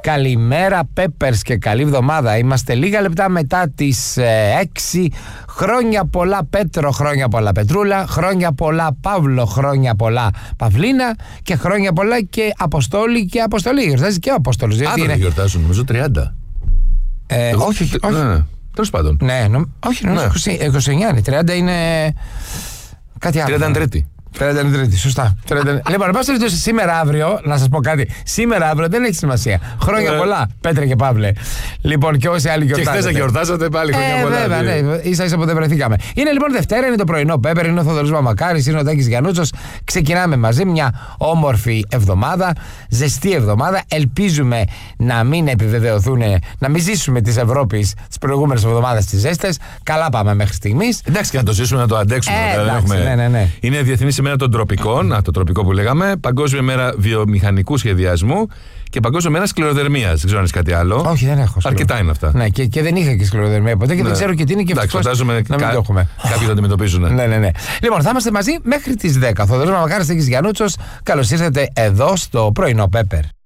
Καλημέρα Peppers και καλή εβδομάδα. Είμαστε λίγα λεπτά μετά τις 6. Χρόνια πολλά Πέτρο, χρόνια πολλά Πετρούλα, χρόνια πολλά Παύλο, χρόνια πολλά Παυλίνα και χρόνια πολλά και Αποστόλη και Αποστολή. Γιορτάζει και ο Απόστολος. Αύριο είναι... γιορτάζουν, νομίζω 30. Όχι. Ναι. Τέλος πάντων. Ναι, όχι, νομίζω 29 είναι. 30 είναι κάτι άλλο. 30 είναι Τρίτη. 30 είναι Τρίτη, σωστά. Λοιπόν, εν πάση περιπτώσει, σήμερα αύριο, να σας πω κάτι. Σήμερα αύριο δεν έχει σημασία. Χρόνια πολλά, Πέτρε και Παύλε. Λοιπόν, και όσοι άλλοι γιορτάζετε. Και χθες γιορτάζατε πάλι χρόνια πολλά. Βέβαια, ναι, ίσα-ίσα που δεν βρεθήκαμε. Είναι λοιπόν Δευτέρα, είναι το πρωινό Πέπερ, είναι ο Θοδωρής Μαμακάρης, είναι ο Τάκης Γιαννούτσος. Ξεκινάμε μαζί μια όμορφη εβδομάδα, ζεστή εβδομάδα. Ελπίζουμε να μην επιβεβαιωθούν, να μην ζήσουμε της Ευρώπης τις προηγούμενες εβδομάδες τις ζέστες. Καλά πάμε μέχρι στιγμής. Εντάξει, και να το ζήσουμε, να το αντέξουμε. Ναι. Είναι Διεθνής ημέρα των τροπικών, το τροπικό που λέγαμε, Παγκόσμια μέρα βιομηχανικού σχεδιασμού και Παγκόσμια μέρα σκληροδερμίας. Δεν ξέρω αν έχει κάτι άλλο. Όχι, δεν έχω. Αρκετά είναι αυτά. Ναι, και δεν είχα και σκληροδερμία ποτέ και δεν ξέρω και τι είναι και αυτό. Φαντάζομαι να μην το έχουμε. Κάποιοι το αντιμετωπίζουν. Ναι. Λοιπόν, θα είμαστε μαζί μέχρι τις 10. Θοδωρής Μαμακάρης, Τάκης Γιαννούτσος. Καλώς ήρθατε εδώ στο πρωινό Πέπερ.